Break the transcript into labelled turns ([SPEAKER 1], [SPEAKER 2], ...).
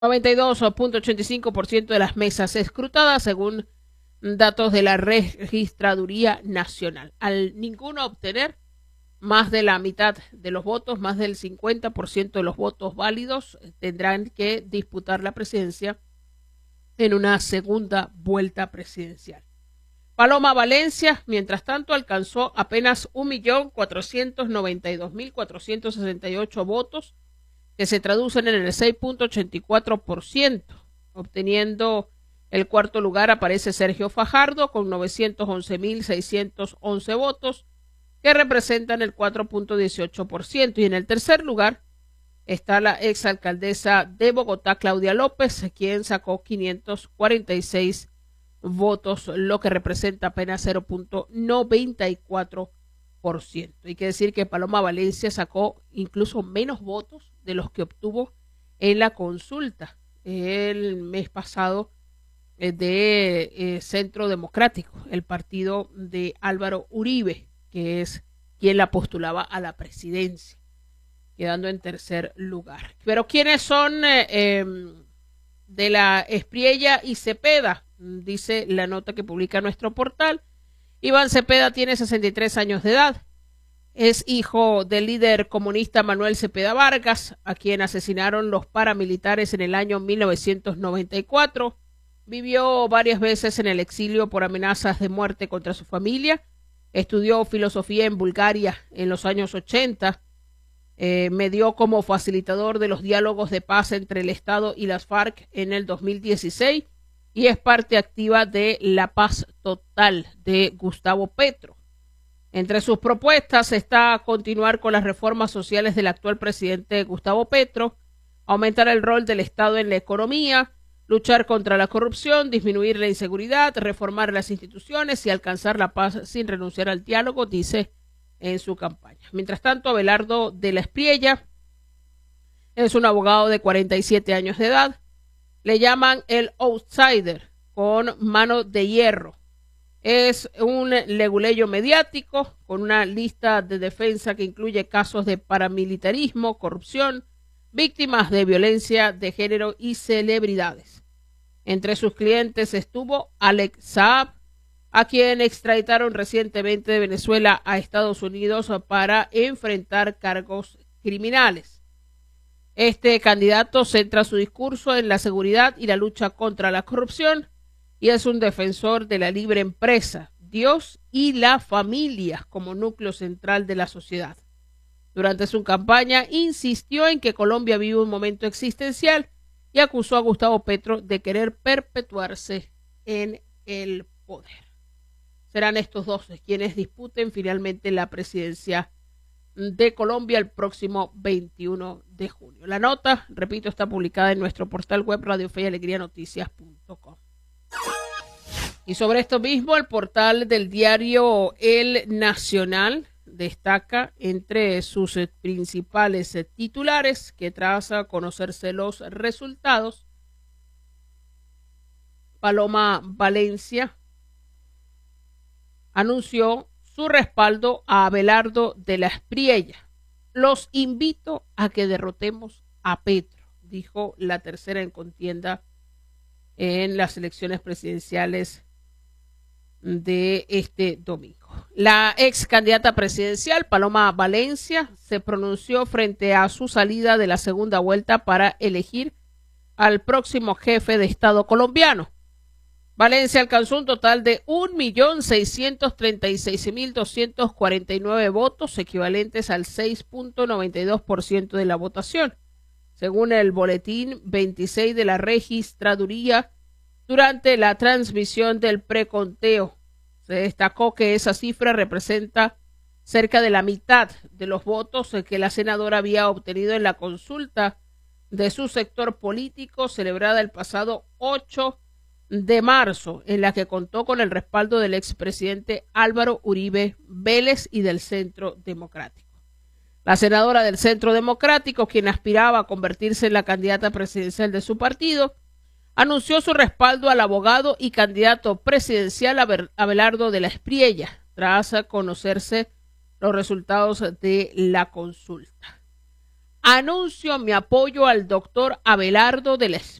[SPEAKER 1] 92.85% de las mesas escrutadas, según datos de la Registraduría Nacional. Al ninguno obtener más de la mitad de los votos, más del 50% de los votos válidos, tendrán que disputar la presidencia en una segunda vuelta presidencial. Paloma Valencia, mientras tanto, alcanzó apenas 1.492.468 votos, que se traducen en el 6.84%. Obteniendo el cuarto lugar aparece Sergio Fajardo con 911.611 votos, que representan el 4.18%. Y en el tercer lugar está la exalcaldesa de Bogotá, Claudia López, quien sacó 546 votos, lo que representa apenas 0.94%. Hay que decir que Paloma Valencia sacó incluso menos votos de los que obtuvo en la consulta el mes pasado de Centro Democrático, el partido de Álvaro Uribe, que es quien la postulaba a la presidencia, quedando en tercer lugar. Pero ¿quiénes son de la Espriella y Cepeda? Dice la nota que publica nuestro portal. Iván Cepeda tiene 63 años de edad. Es hijo del líder comunista Manuel Cepeda Vargas, a quien asesinaron los paramilitares en el año 1994. Vivió varias veces en el exilio por amenazas de muerte contra su familia. Estudió filosofía en Bulgaria en los años 80. Medió como facilitador de los diálogos de paz entre el Estado y las FARC en el 2016 y es parte activa de La Paz Total de Gustavo Petro. Entre sus propuestas está continuar con las reformas sociales del actual presidente Gustavo Petro, aumentar el rol del Estado en la economía, luchar contra la corrupción, disminuir la inseguridad, reformar las instituciones y alcanzar la paz sin renunciar al diálogo, dice en su campaña. Mientras tanto, Abelardo de la Espriella es un abogado de 47 años de edad. Le llaman el outsider, con mano de hierro. Es un leguleyo mediático con una lista de defensa que incluye casos de paramilitarismo, corrupción, víctimas de violencia de género y celebridades. Entre sus clientes estuvo Alex Saab, a quien extraditaron recientemente de Venezuela a Estados Unidos para enfrentar cargos criminales. Este candidato centra su discurso en la seguridad y la lucha contra la corrupción y es un defensor de la libre empresa, Dios y la familia como núcleo central de la sociedad. Durante su campaña insistió en que Colombia vive un momento existencial y acusó a Gustavo Petro de querer perpetuarse en el poder. Serán estos dos quienes disputen finalmente la presidencia de Colombia el próximo 21 de junio. La nota, repito, está publicada en nuestro portal web radiofeyalegrianoticias.com. Y sobre esto mismo, el portal del diario El Nacional destaca entre sus principales titulares que tras a conocerse los resultados, Paloma Valencia anunció su respaldo a Abelardo de la Espriella. Los invito a que derrotemos a Petro, dijo la tercera en contienda en las elecciones presidenciales de este domingo. La ex candidata presidencial Paloma Valencia se pronunció frente a su salida de la segunda vuelta para elegir al próximo jefe de Estado colombiano. Valencia alcanzó un total de 1.636.249 votos, equivalentes al 6.92% de la votación, según el boletín 26 de la Registraduría. Durante la transmisión del preconteo, se destacó que esa cifra representa cerca de la mitad de los votos que la senadora había obtenido en la consulta de su sector político celebrada el pasado 8 de marzo, en la que contó con el respaldo del expresidente Álvaro Uribe Vélez y del Centro Democrático. La senadora del Centro Democrático, quien aspiraba a convertirse en la candidata presidencial de su partido, anunció su respaldo al abogado y candidato presidencial Abelardo de la Espriella, tras conocerse los resultados de la consulta. Anuncio mi apoyo al doctor Abelardo de la